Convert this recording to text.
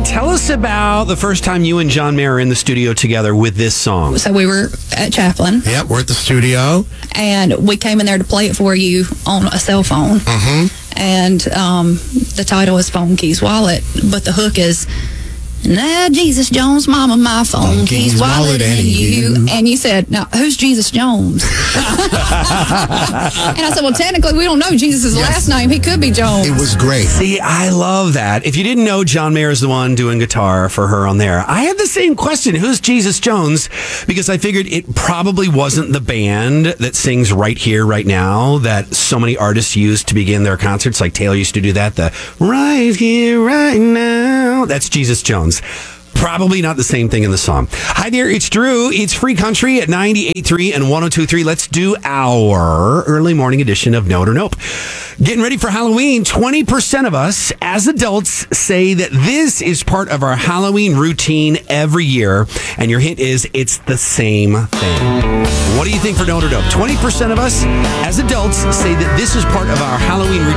tell us about the first time you and John Mayer are in the studio together with this song. So we were at Chaplin. Yep, we're at the studio. And we came in there to play it for you on a cell phone. Mm-hmm. And the title is Phone Keys Wallet, but the hook is, "Now Jesus Jones, Mama, my phone keys wallet and you." And you said, "Now who's Jesus Jones?" And I said, "Well, technically we don't know Jesus' last name. He could be Jones." It was great. See, I love that. If you didn't know, John Mayer is the one doing guitar for her on there. I had the same question. Who's Jesus Jones? Because I figured it probably wasn't the band that sings Right Here, Right Now that so many artists use to begin their concerts. Like Taylor used to do that. The Right Here, Right Now. That's Jesus Jones. Probably not the same thing in the song. Hi there, it's Drew. It's Free Country at 98.3 and 102.3. Let's do our early morning edition of Note or Nope. Getting ready for Halloween. 20% of us as adults say that this is part of our Halloween routine every year. And your hint is it's the same thing. What do you think for Note or Nope? 20% of us as adults say that this is part of our Halloween routine